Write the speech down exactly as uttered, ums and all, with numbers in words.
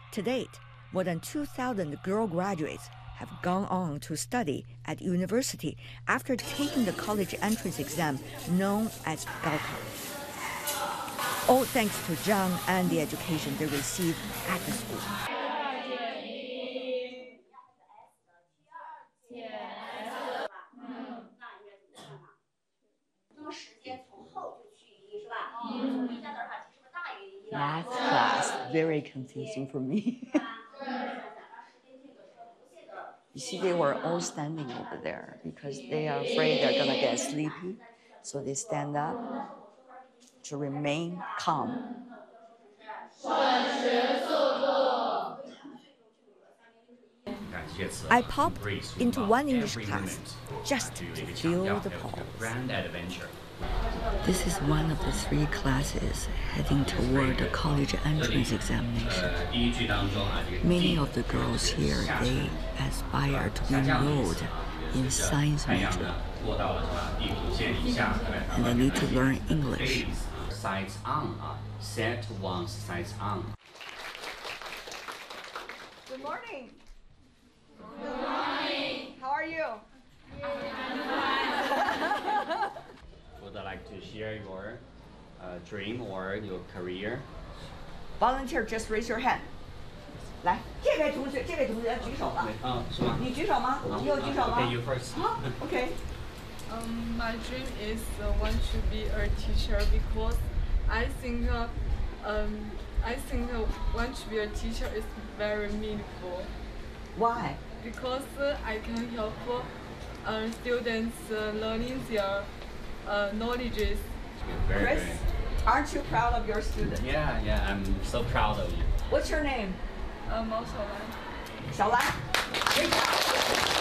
To date, more than two thousand girl graduates have gone on to study at university after taking the college entrance exam known as Gaokao. All thanks to Zhang and the education they received at the school. Math class, very confusing for me. You see, they were all standing over there because they are afraid they're gonna get sleepy, so they stand up to remain calm. I popped into one English class just to feel the pulse. This is one of the three classes heading toward the college entrance examination. Many of the girls here, they aspire to be enrolled in science major. And they need to learn English. Sights on, set one sights on. Good morning. Good morning. How are you? Would you like to share your uh, dream or your career? Volunteer, just raise your hand. 来，这位同学，这位同学举手了。 啊，是吗？ 你举手吗？你有举手吗？ Okay, you first. Okay. Um, my dream is uh, want to be a teacher because I think uh, um, I think uh, want to be a teacher is very meaningful. Why? Because uh, I can help uh, students uh, learning their uh, knowledges. Very, Chris, very. aren't you proud of your students? Yeah, yeah, I'm so proud of you. What's your name? Uh, 毛小兰。 小兰。Great job.